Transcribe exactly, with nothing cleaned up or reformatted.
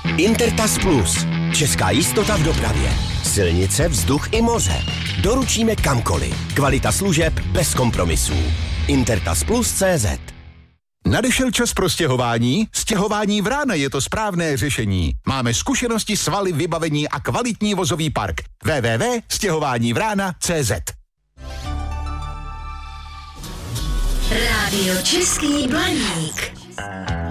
Intertas Plus. Česká jistota v dopravě. Silnice, vzduch i moře. Doručíme kamkoliv. Kvalita služeb bez kompromisů. Intertas Plus tečka cé zet. Nadešel čas pro stěhování? Stěhování Vrána je to správné řešení. Máme zkušenosti, svaly, vybavení a kvalitní vozový park. w w w tečka stěhování vrána tečka cé zet. Rádio Český Blaník.